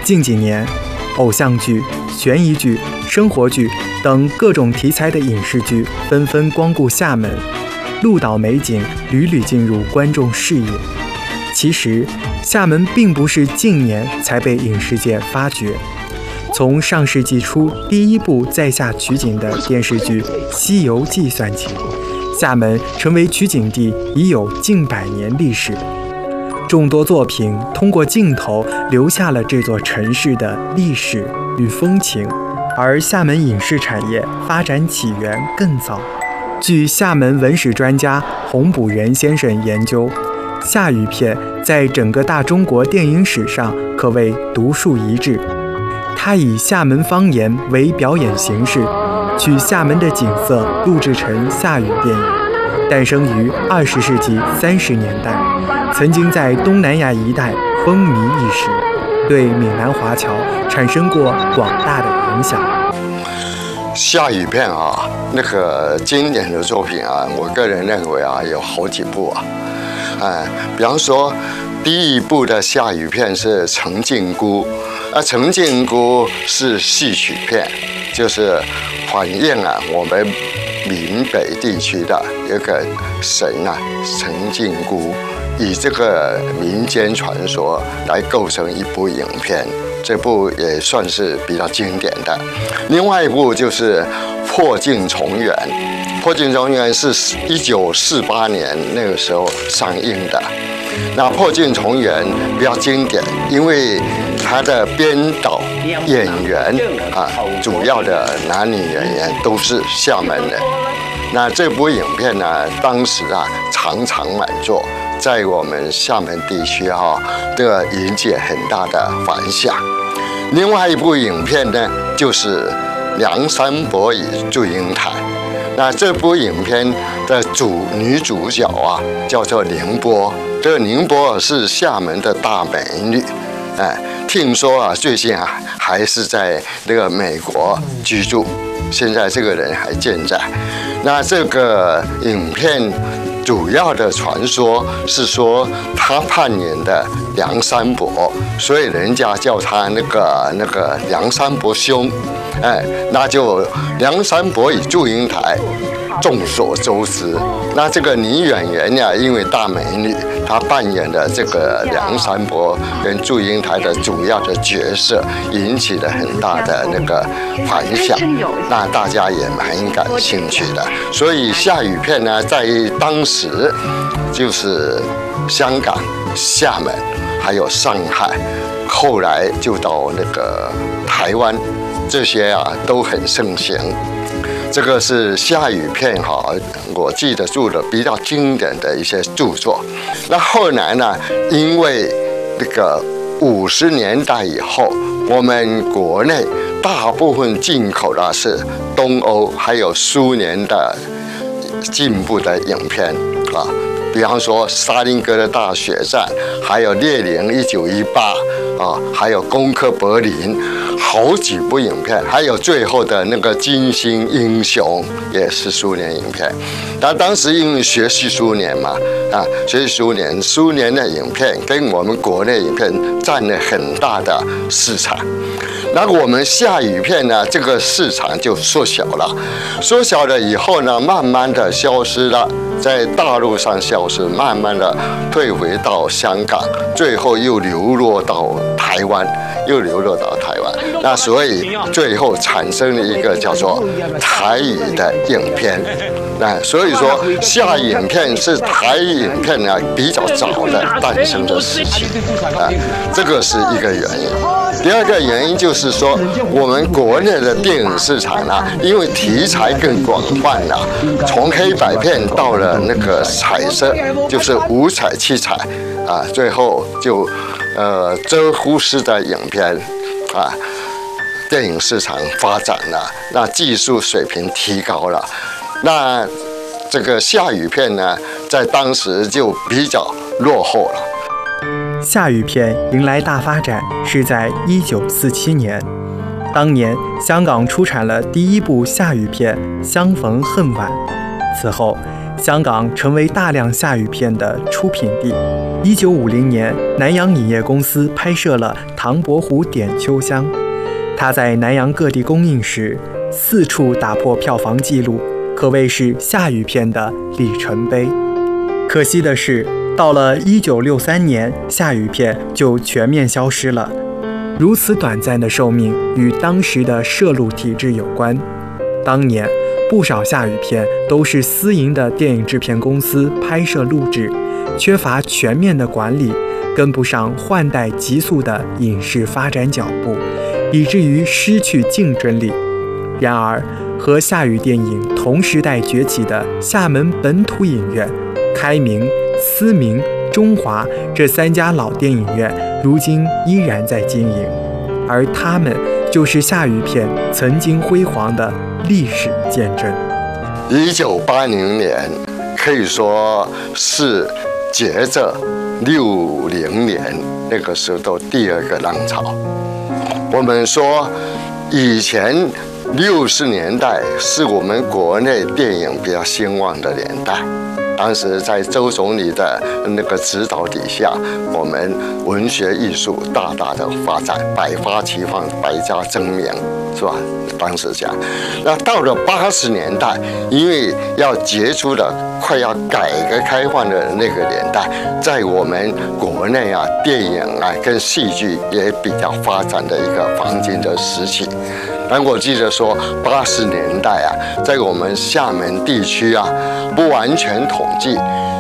近几年，偶像剧、悬疑剧、生活剧等各种题材的影视剧纷纷光顾厦门，鹿岛美景屡屡进入观众视野。其实，厦门并不是近年才被影视界发掘。从上世纪初第一部在厦取景的电视剧《西游记》算起，厦门成为取景地已有近100年历史。众多作品通过镜头留下了这座城市的历史与风情，而厦门影视产业发展起源更早。据厦门文史专家洪补元先生研究，厦语片在整个大中国电影史上可谓独树一帜。他以厦门方言为表演形式，取厦门的景色录制成厦语电影，诞生于20世纪30年代，曾经在东南亚一带风靡一时，对闽南华侨产生过广大的影响。 厦语片啊，那个经典的作品啊，我个人认为啊，有好几部啊。比方说，第一部的厦语片是《陈靖姑》，陈靖姑是戏曲片，就是反映我们闽北地区的一个神陈靖姑，以这个民间传说来构成一部影片，这部也算是比较经典的。另外一部就是《破镜重圆》，《破镜重圆》是1948年那个时候上映的。那《破镜重圆》比较经典，因为它的编导、演员主要的男女演员都是厦门人。那这部影片呢，当时场场满座，在我们厦门地区这个引起很大的反响。另外一部影片呢，就是《梁山伯与祝英台》。那这部影片的女主角叫做宁波，这个宁波是厦门的大美女，听说最近还是在那个美国居住，现在这个人还健在。那这个影片主要的传说是说他扮演的梁山伯，所以人家叫他那个梁山伯兄。那就梁山伯与祝英台，众所周知。那这个女演员因为大美女，她扮演的这个梁山伯跟祝英台的主要的角色，引起了很大的那个反响，那大家也蛮感兴趣的。所以厦语片呢，在当时就是香港、厦门还有上海，后来就到那个台湾。这些都很盛行，这个是厦语片我记得住的比较经典的一些著作。那后来呢，因为那个50年代以后，我们国内大部分进口的是东欧还有苏联的进步的影片比方说《沙林格的大血战》，还有《列宁1918》还有《攻克柏林》，好几部影片，还有最后的那个《金星英雄》也是苏联影片。但当时因为学习苏联嘛，学习苏联的影片跟我们国内影片占了很大的市场。那我们厦语片呢，这个市场就缩小了，缩小了以后呢，慢慢的消失了，在大陆上消失，慢慢的退回到香港，最后又流落到台湾，那所以最后产生了一个叫做台语的影片。那所以说，厦语影片是台语影片比较早的诞生的时期这个是一个原因。第二个原因就是说，我们国内的电影市场因为题材更广泛了，从黑白片到了那个彩色，就是五彩七彩最后就遮忽视的影片电影市场发展了，那技术水平提高了，那这个厦语片呢，在当时就比较落后了。 厦语片迎来大发展是在1947年，当年香港出产了第一部厦语片《相逢恨晚》，此后香港成为大量下雨片的出品地。1950年，南洋影业公司拍摄了《唐伯虎点秋香》，它在南洋各地公映时4处打破票房纪录，可谓是下雨片的里程碑。可惜的是，到了1963年，下雨片就全面消失了。如此短暂的寿命与当时的摄录体制有关。当年不少下雨片都是私营的电影制片公司拍摄录制，缺乏全面的管理，跟不上换代急速的影视发展脚步，以至于失去竞争力。然而，和下雨电影同时代崛起的厦门本土影院、开明、思明、中华这3家老电影院，如今依然在经营，而他们就是下雨片曾经辉煌的历史见证。 1980年可以说是接着60年那个时候的第2个浪潮。我们说以前60年代是我们国内电影比较兴旺的年代。当时在周总理的那个指导底下，我们文学艺术大大的发展，百花齐放，百家争鸣，是吧？当时讲，那到了80年代，因为要结束了快要改革开放的那个年代，在我们国内啊，电影啊跟戏剧也比较发展的一个黄金的时期。但我记得说，80年代啊，在我们厦门地区啊，不完全统计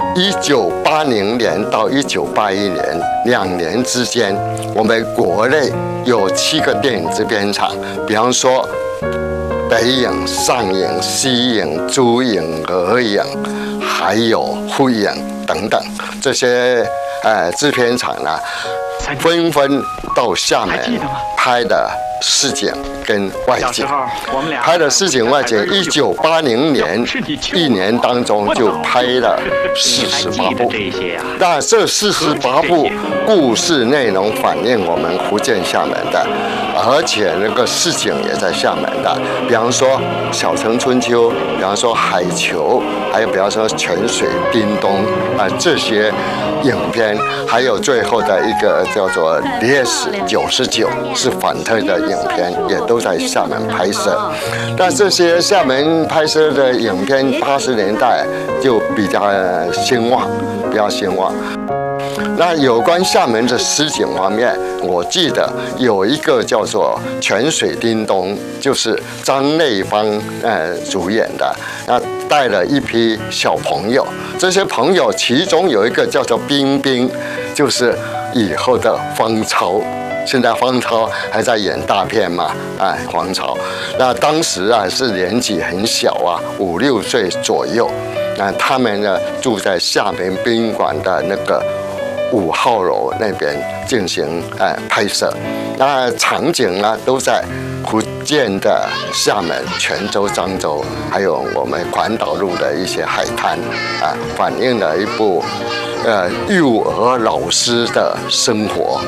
，1980年到1981年2年之间，我们国内有7个电影制片厂，比方说北影、上影、西影、珠影、俄影，还有沪影等等这些制片厂呢，纷纷到厦门拍的市井跟外景，拍的市井外景，1980年1年当中就拍了48部。那这48部故事内容反映我们福建厦门的，而且那个市井也在厦门的，比方说《小城春秋》，比方说《海球》，还有比方说《泉水叮咚》这些影片，还有最后的一个叫做《烈士99》，是反特的影片，也都在厦门拍摄。但这些厦门拍摄的影片，80年代就比较兴旺，比较兴旺。那有关厦门的市井方面，我记得有一个叫做《泉水叮咚》，就是张内芳主演的，那带了一批小朋友，这些朋友其中有一个叫做冰冰，就是以后的方超。现在方超还在演大片嘛？方超，那当时啊是年纪很小啊，5、6岁左右。那他们呢住在厦门宾馆的那个5号楼那边进行拍摄。那场景呢都在福建的厦门、泉州、漳州，还有我们环岛路的一些海滩反映了一部幼儿老师的生活。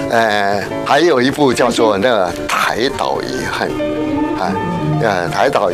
还有一部叫做那个《台岛遗恨》台岛